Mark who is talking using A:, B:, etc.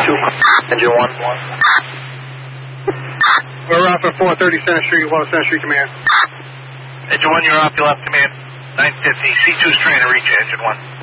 A: C2, Engine 1.
B: We're off at 430 Center Street, Water Center Street Command.
C: Engine 1, you're off, you'll have command. 950, C2's trying to reach you, Engine 1.